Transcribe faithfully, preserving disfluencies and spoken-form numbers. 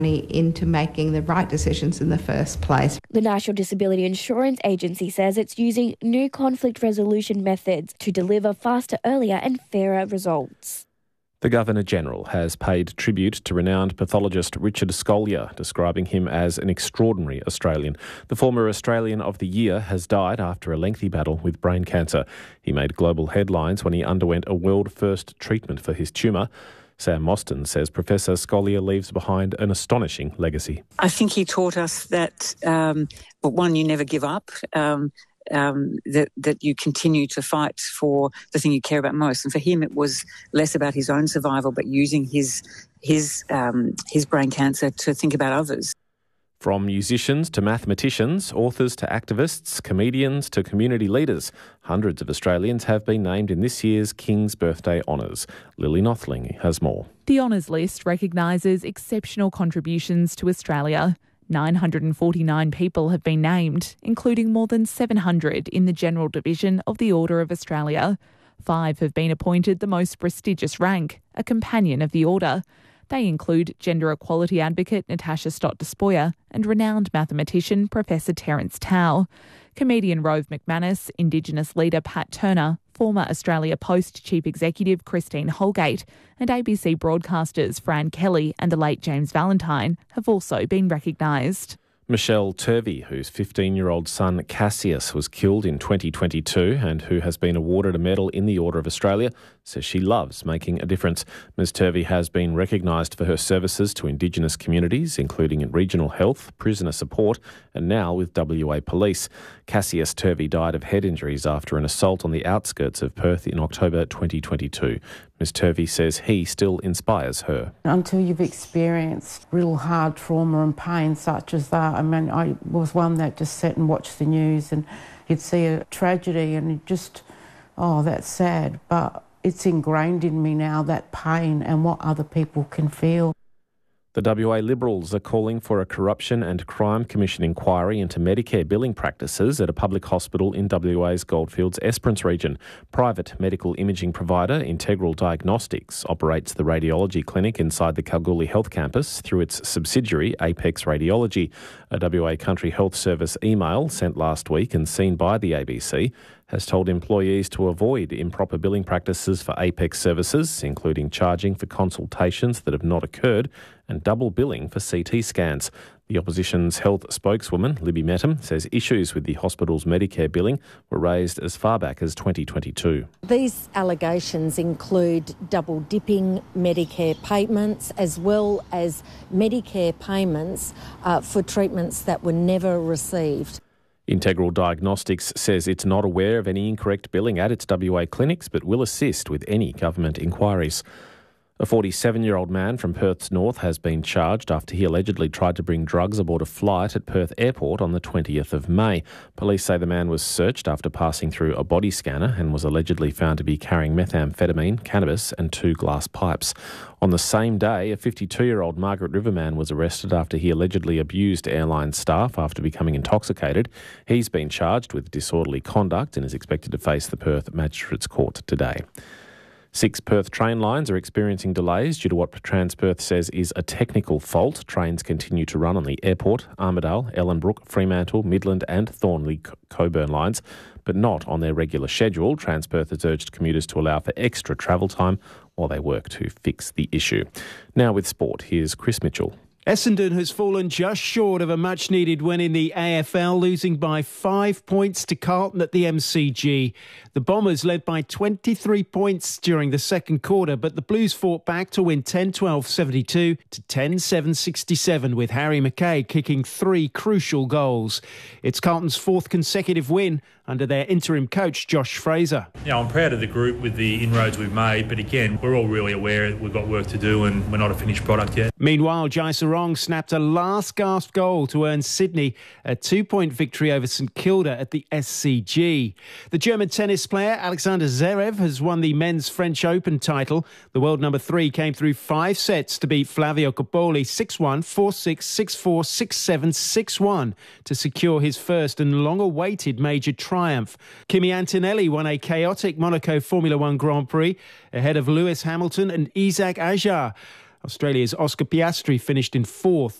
into making the right decisions in the first place. The National Disability Insurance Agency says it's using new conflict resolution methods to deliver faster, earlier and fairer results. The Governor-General has paid tribute to renowned pathologist Richard Scolyer, describing him as an extraordinary Australian. The former Australian of the Year has died after a lengthy battle with brain cancer. He made global headlines when he underwent a world-first treatment for his tumour. Sam Mostyn says Professor Scolyer leaves behind an astonishing legacy. I think he taught us that, um, but one, you never give up, um, um, that, that you continue to fight for the thing you care about most. And for him, it was less about his own survival, but using his, his, um, his brain cancer to think about others. From musicians to mathematicians, authors to activists, comedians to community leaders, hundreds of Australians have been named in this year's King's Birthday Honours. Lily Nothling has more. The honours list recognises exceptional contributions to Australia. nine hundred forty-nine people have been named, including more than seven hundred in the General Division of the Order of Australia. Five have been appointed the most prestigious rank, a Companion of the Order. They include gender equality advocate Natasha Stott-Despoja and renowned mathematician Professor Terence Tao, comedian Rove McManus, Indigenous leader Pat Turner, former Australia Post Chief Executive Christine Holgate, and A B C broadcasters Fran Kelly and the late James Valentine have also been recognised. Michelle Turvey, whose fifteen-year-old son Cassius was killed in twenty twenty-two and who has been awarded a medal in the Order of Australia, says she loves making a difference. Ms Turvey has been recognised for her services to Indigenous communities, including in regional health, prisoner support and now with W A Police. Cassius Turvey died of head injuries after an assault on the outskirts of Perth in October twenty twenty-two. Ms Turvey says he still inspires her. Until you've experienced real hard trauma and pain such as that, I mean, I was one that just sat and watched the news and you'd see a tragedy and it just, oh, that's sad. But it's ingrained in me now, that pain and what other people can feel. The W A Liberals are calling for a Corruption and Crime Commission inquiry into Medicare billing practices at a public hospital in W A's Goldfields Esperance region. Private medical imaging provider Integral Diagnostics operates the radiology clinic inside the Kalgoorlie Health Campus through its subsidiary Apex Radiology. A W A Country Health Service email sent last week and seen by the A B C has told employees to avoid improper billing practices for Apex services, including charging for consultations that have not occurred and double billing for C T scans. The opposition's health spokeswoman, Libby Mettam, says issues with the hospital's Medicare billing were raised as far back as twenty twenty-two. These allegations include double-dipping Medicare payments as well as Medicare payments uh, for treatments that were never received. Integral Diagnostics says it's not aware of any incorrect billing at its W A clinics but will assist with any government inquiries. A forty-seven-year-old man from Perth's north has been charged after he allegedly tried to bring drugs aboard a flight at Perth Airport on the twentieth of May. Police say the man was searched after passing through a body scanner and was allegedly found to be carrying methamphetamine, cannabis and two glass pipes. On the same day, a fifty-two-year-old Margaret River man was arrested after he allegedly abused airline staff after becoming intoxicated. He's been charged with disorderly conduct and is expected to face the Perth Magistrates Court today. Six Perth train lines are experiencing delays due to what Transperth says is a technical fault. Trains continue to run on the Airport, Armidale, Ellenbrook, Fremantle, Midland and Thornley Coburn lines, but not on their regular schedule. Transperth has urged commuters to allow for extra travel time while they work to fix the issue. Now with sport, here's Chris Mitchell. Essendon has fallen just short of a much-needed win in the A F L, losing by five points to Carlton at the M C G. The Bombers led by twenty-three points during the second quarter, but the Blues fought back to win ten twelve seventy-two to ten seven sixty-seven, with Harry Mackay kicking three crucial goals. It's Carlton's fourth consecutive win under their interim coach, Josh Fraser. Yeah, I'm proud of the group with the inroads we've made, but again, we're all really aware we've got work to do and we're not a finished product yet. Meanwhile, Jai Sarong snapped a last-gasp goal to earn Sydney a two-point victory over St Kilda at the S C G. The German tennis player Alexander Zverev has won the men's French Open title. The world number three came through five sets to beat Flavio Cobolli six one, four six, six four, six seven, six one to secure his first and long-awaited major triumph. Kimi Antonelli won a chaotic Monaco Formula One Grand Prix ahead of Lewis Hamilton and Isaac Ajar. Australia's Oscar Piastri finished in fourth.